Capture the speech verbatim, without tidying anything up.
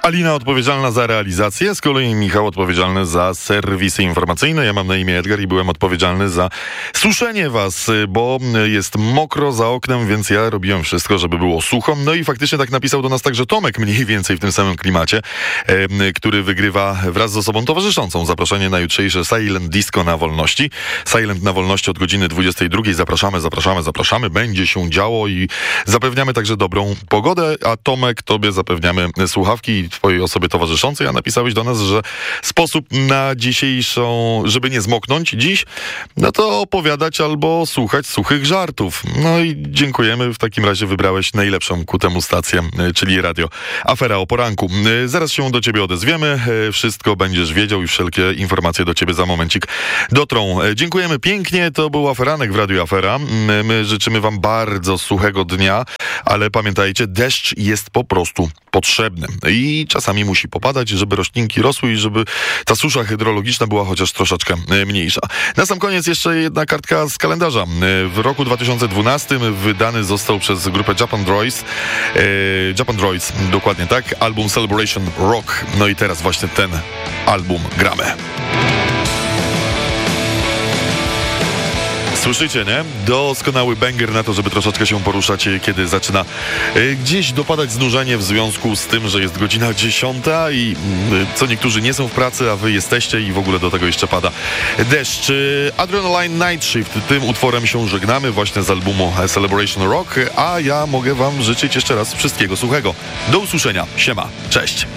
Alina odpowiedzialna za realizację, z kolei Michał odpowiedzialny za serwisy informacyjne. Ja mam na imię Edgar i byłem odpowiedzialny za suszenie was, bo jest mokro za oknem, więc ja robiłem wszystko, żeby było sucho. No i faktycznie tak napisał do nas także Tomek, mniej więcej w tym samym klimacie, e, który wygrywa wraz z osobą towarzyszącą zaproszenie na jutrzejsze Silent Disco na Wolności. Silent na Wolności od godziny dwudziestej drugiej. Zapraszamy, zapraszamy, zapraszamy. Będzie się działo i zapewniamy także dobrą pogodę, a Tomek, tobie zapewniamy słuchawki i twojej osobie towarzyszącej, a napisałeś do nas, że sposób na dzisiejszą, żeby nie zmoknąć dziś, no to opowiadać albo słuchać suchych żartów. No i dziękujemy, w takim razie wybrałeś najlepszą ku temu stację, czyli radio Afera o poranku. Zaraz się do ciebie odezwiemy, wszystko będziesz wiedział i wszelkie informacje do ciebie za momencik dotrą. Dziękujemy pięknie, to był Aferanek w Radiu Afera. My życzymy wam bardzo suchego dnia, ale pamiętajcie, deszcz jest po prostu potrzebny i czasami musi popadać, żeby roślinki rosły i żeby ta susza hydrologiczna była chociaż troszeczkę mniejsza. Na sam koniec jeszcze jedna kartka z kalendarza. W roku dwa tysiące dwunastym wydany został przez grupę Japan Droids, e, Japan Droids, dokładnie tak, album Celebration Rock. No i teraz właśnie ten album gramy. Słyszycie, nie? Doskonały banger na to, żeby troszeczkę się poruszać, kiedy zaczyna y, gdzieś dopadać znużenie w związku z tym, że jest godzina dziesiąta i y, co niektórzy nie są w pracy, a wy jesteście i w ogóle do tego jeszcze pada deszcz. Y, Adrenaline Night Shift. Tym utworem się żegnamy właśnie z albumu Celebration Rock, a ja mogę wam życzyć jeszcze raz wszystkiego suchego. Do usłyszenia. Siema. Cześć.